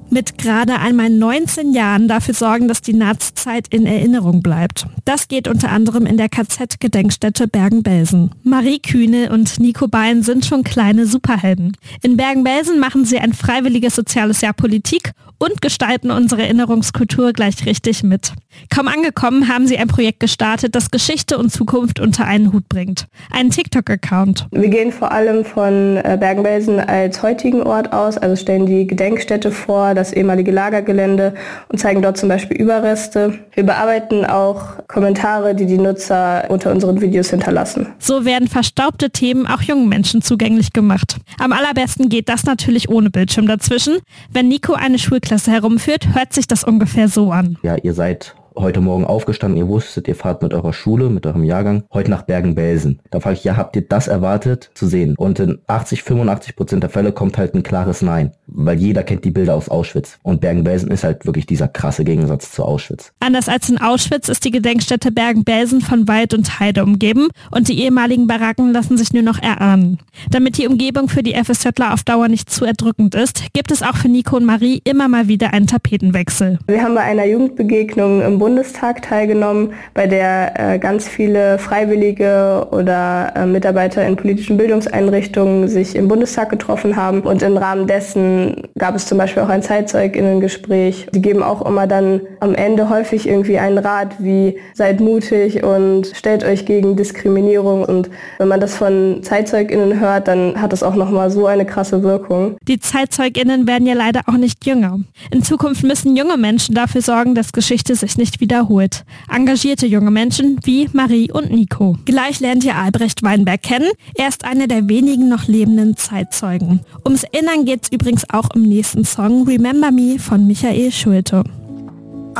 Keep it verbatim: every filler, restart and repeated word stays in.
Mit gerade einmal neunzehn Jahren dafür sorgen, dass die Nazizeit in Erinnerung bleibt. Das geht unter anderem in der K Z-Gedenkstätte Bergen-Belsen. Marie Kühne und Nico Bein sind schon kleine Superhelden. In Bergen-Belsen machen sie ein freiwilliges soziales Jahr Politik und gestalten unsere Erinnerungskultur gleich richtig mit. Kaum angekommen haben sie ein Projekt gestartet, das Geschichte und Zukunft unter einen Hut bringt. Einen TikTok-Account. Wir gehen vor allem von Bergen-Belsen als heutigen Ort aus, also stellen die Gedenkstätte vor, das ehemalige Lagergelände und zeigen dort zum Beispiel Überreste. Wir bearbeiten auch Kommentare, die die Nutzer unter unseren Videos hinterlassen. So werden verstaubte Themen auch jungen Menschen zugänglich gemacht. Am allerbesten geht das natürlich ohne Bildschirm dazwischen. Wenn Nico eine Schulklasse herumführt, hört sich das ungefähr so an. Ja, ihr seid heute Morgen aufgestanden, ihr wusstet, ihr fahrt mit eurer Schule, mit eurem Jahrgang, heute nach Bergen-Belsen. Da frage ich, ja, habt ihr das erwartet zu sehen? Und in achtzig, fünfundachtzig Prozent der Fälle kommt halt ein klares Nein, weil jeder kennt die Bilder aus Auschwitz. Und Bergen-Belsen ist halt wirklich dieser krasse Gegensatz zu Auschwitz. Anders als in Auschwitz ist die Gedenkstätte Bergen-Belsen von Wald und Heide umgeben und die ehemaligen Baracken lassen sich nur noch erahnen. Damit die Umgebung für die FSJler auf Dauer nicht zu erdrückend ist, gibt es auch für Nico und Marie immer mal wieder einen Tapetenwechsel. Wir haben bei einer Jugendbegegnung im Bundestag teilgenommen, bei der äh, ganz viele Freiwillige oder äh, Mitarbeiter in politischen Bildungseinrichtungen sich im Bundestag getroffen haben. Und im Rahmen dessen gab es zum Beispiel auch ein ZeitzeugInnen-Gespräch. Die geben auch immer dann am Ende häufig irgendwie einen Rat wie seid mutig und stellt euch gegen Diskriminierung. Und wenn man das von ZeitzeugInnen hört, dann hat das auch nochmal so eine krasse Wirkung. Die ZeitzeugInnen werden ja leider auch nicht jünger. In Zukunft müssen junge Menschen dafür sorgen, dass Geschichte sich nicht wiederholt. Engagierte junge Menschen wie Marie und Nico. Gleich lernt ihr Albrecht Weinberg kennen. Er ist einer der wenigen noch lebenden Zeitzeugen. Ums Erinnern geht's übrigens auch im nächsten Song Remember Me von Michael Schulte.